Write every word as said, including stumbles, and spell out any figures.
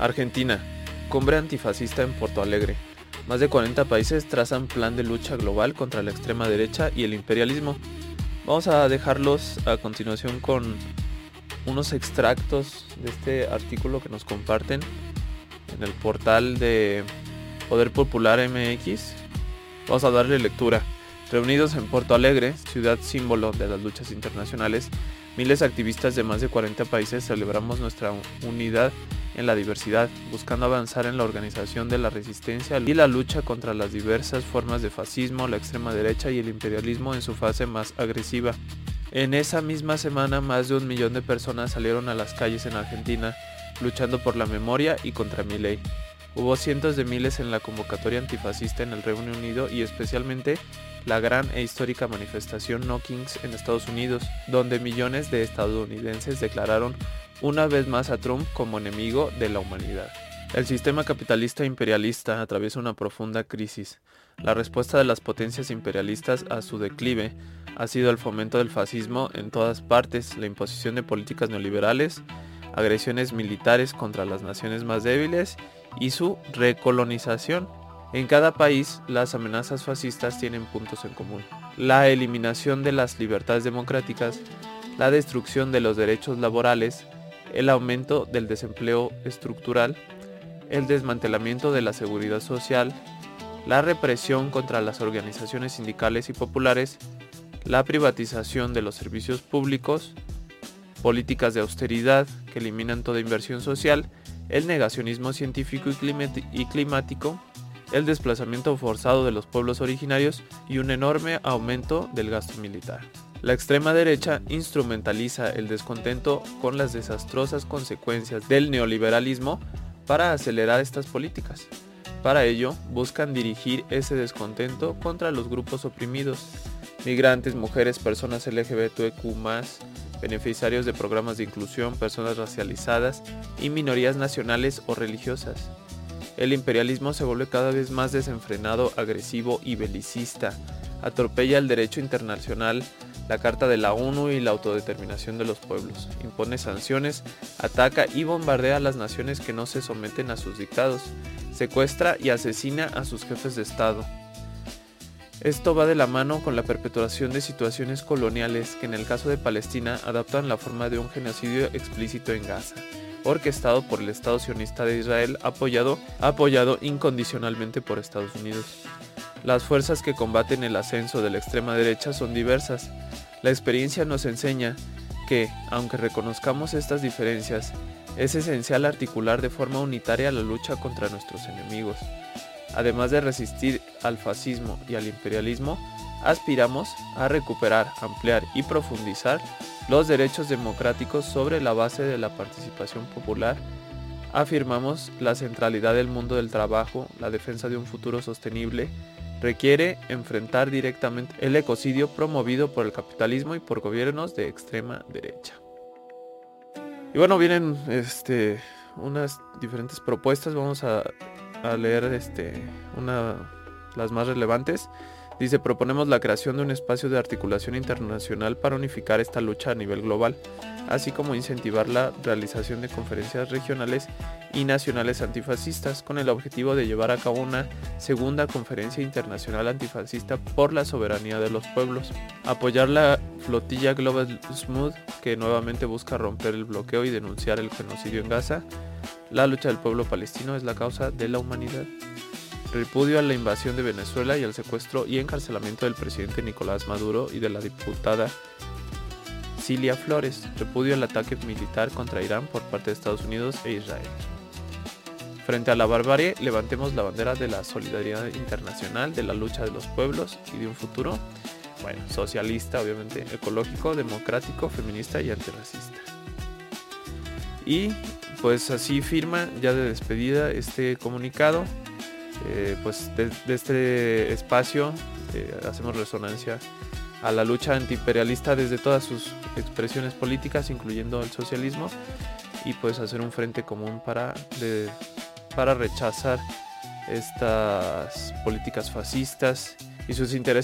Argentina, cumbre antifascista en Porto Alegre. Más de cuarenta países trazan plan de lucha global contra la extrema derecha y el imperialismo. Vamos a dejarlos a continuación con unos extractos de este artículo que nos comparten en el portal de Poder Popular M X. Vamos a darle lectura. Reunidos en Porto Alegre, ciudad símbolo de las luchas internacionales, miles de activistas de más de cuarenta países celebramos nuestra unidad en la diversidad, buscando avanzar en la organización de la resistencia y la lucha contra las diversas formas de fascismo, la extrema derecha y el imperialismo en su fase más agresiva. En esa misma semana, más de un millón de personas salieron a las calles en Argentina, luchando por la memoria y contra Milei. Hubo cientos de miles en la convocatoria antifascista en el Reino Unido y especialmente la gran e histórica manifestación No Kings en Estados Unidos, donde millones de estadounidenses declararon una vez más a Trump como enemigo de la humanidad. El sistema capitalista imperialista atraviesa una profunda crisis. La respuesta de las potencias imperialistas a su declive ha sido el fomento del fascismo en todas partes, la imposición de políticas neoliberales, agresiones militares contra las naciones más débiles y su recolonización. En cada país, las amenazas fascistas tienen puntos en común: la eliminación de las libertades democráticas, la destrucción de los derechos laborales, el aumento del desempleo estructural, el desmantelamiento de la seguridad social, la represión contra las organizaciones sindicales y populares, la privatización de los servicios públicos, políticas de austeridad que eliminan toda inversión social, el negacionismo científico y climático, el desplazamiento forzado de los pueblos originarios y un enorme aumento del gasto militar. La extrema derecha instrumentaliza el descontento con las desastrosas consecuencias del neoliberalismo para acelerar estas políticas. Para ello, buscan dirigir ese descontento contra los grupos oprimidos: migrantes, mujeres, personas L G B T Q más, beneficiarios de programas de inclusión, personas racializadas y minorías nacionales o religiosas. El imperialismo se vuelve cada vez más desenfrenado, agresivo y belicista. Atropella el derecho internacional, la Carta de la ONU y la autodeterminación de los pueblos. Impone sanciones, ataca y bombardea a las naciones que no se someten a sus dictados. Secuestra y asesina a sus jefes de Estado. Esto va de la mano con la perpetuación de situaciones coloniales que en el caso de Palestina adaptan la forma de un genocidio explícito en Gaza, orquestado por el Estado sionista de Israel, apoyado, apoyado incondicionalmente por Estados Unidos. Las fuerzas que combaten el ascenso de la extrema derecha son diversas. La experiencia nos enseña que, aunque reconozcamos estas diferencias, es esencial articular de forma unitaria la lucha contra nuestros enemigos. Además de resistir al fascismo y al imperialismo, aspiramos a recuperar, ampliar y profundizar los derechos democráticos sobre la base de la participación popular. Afirmamos la centralidad del mundo del trabajo, la defensa de un futuro sostenible requiere enfrentar directamente el ecocidio promovido por el capitalismo y por gobiernos de extrema derecha. Y bueno, vienen este, unas diferentes propuestas. Vamos a, a leer este, una, las más relevantes. Dice: proponemos la creación de un espacio de articulación internacional para unificar esta lucha a nivel global, así como incentivar la realización de conferencias regionales y nacionales antifascistas, con el objetivo de llevar a cabo una segunda conferencia internacional antifascista por la soberanía de los pueblos. Apoyar la flotilla Global Smooth, que nuevamente busca romper el bloqueo y denunciar el genocidio en Gaza. La lucha del pueblo palestino es la causa de la humanidad. Repudio a la invasión de Venezuela y al secuestro y encarcelamiento del presidente Nicolás Maduro y de la diputada Cilia Flores. Repudio al ataque militar contra Irán por parte de Estados Unidos e Israel. Frente a la barbarie, levantemos la bandera de la solidaridad internacional, de la lucha de los pueblos y de un futuro, bueno, socialista, obviamente, ecológico, democrático, feminista y antirracista. Y pues así firma ya de despedida este comunicado. Eh, pues de, de este espacio eh, hacemos resonancia a la lucha antiimperialista desde todas sus expresiones políticas, incluyendo el socialismo, y pues hacer un frente común para, de, para rechazar estas políticas fascistas y sus intereses